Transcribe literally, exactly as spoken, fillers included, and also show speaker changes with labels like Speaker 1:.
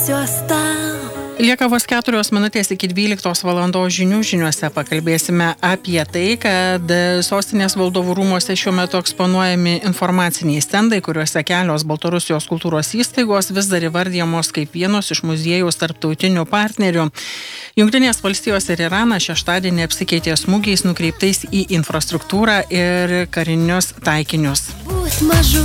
Speaker 1: juosta.
Speaker 2: Lieka vos keturios minutės iki dvyliktos valandos žinių. Žiniuose pakalbėsime apie tai, kad sostinės valdovų rūmuose šiuo metu eksponuojami informaciniai stendai, kuriuose kelios Baltarusijos kultūros įstaigos vis dar įvardyjamos kaip vienos iš muziejaus tarptautinių partnerių. Jungtinės valstijos ir Iranas šeštadienį apsikeitė smūgiais nukreiptais į infrastruktūrą ir karinius taikinius.
Speaker 1: Būt mažu